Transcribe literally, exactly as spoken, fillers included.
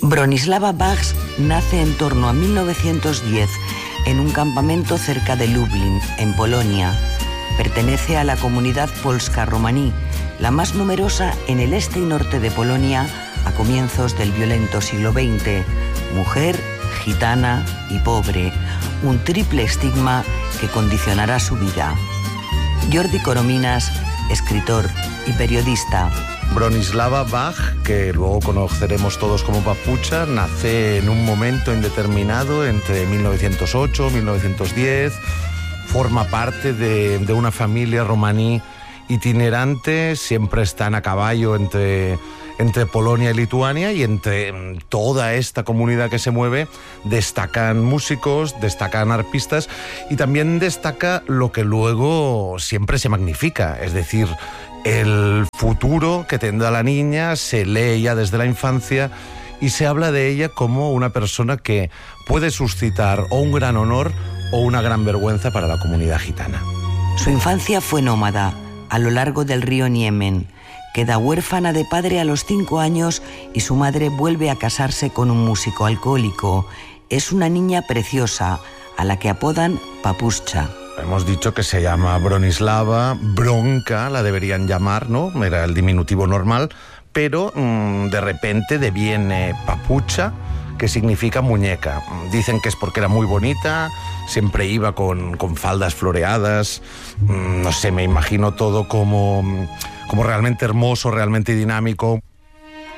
Bronislava Bach nace en torno a mil novecientos diez en un campamento cerca de Lublin, en Polonia. Pertenece a la comunidad polska romaní, la más numerosa en el este y norte de Polonia a comienzos del violento siglo veinte. Mujer, gitana y pobre, un triple estigma que condicionará su vida. Jordi Corominas, escritor y periodista. Bronislava Bach, que luego conoceremos todos como Papucha, nace en un momento indeterminado entre mil novecientos ocho y mil novecientos diez. Forma parte de, de una familia romaní itinerante, siempre están a caballo entre, entre Polonia y Lituania, y entre toda esta comunidad que se mueve destacan músicos, destacan arpistas, y también destaca lo que luego siempre se magnifica, es decir, el futuro que tendrá la niña. Se lee ya desde la infancia y se habla de ella como una persona que puede suscitar o un gran honor o una gran vergüenza para la comunidad gitana. Su infancia fue nómada, a lo largo del río Niemen. Queda huérfana de padre a los cinco años y su madre vuelve a casarse con un músico alcohólico. Es una niña preciosa, a la que apodan Papucha. Hemos dicho que se llama Bronislava, Bronca la deberían llamar, ¿no? Era el diminutivo normal, pero mmm, de repente deviene Papucha, que significa muñeca. Dicen que es porque era muy bonita, siempre iba con, con faldas floreadas, mmm, no sé, me imagino todo como, como realmente hermoso, realmente dinámico.